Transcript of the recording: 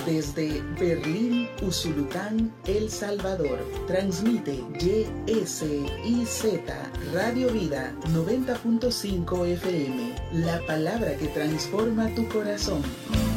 Desde Berlín, Usulután, El Salvador. Transmite YSIZ Radio Vida 90.5 FM. La palabra que transforma tu corazón.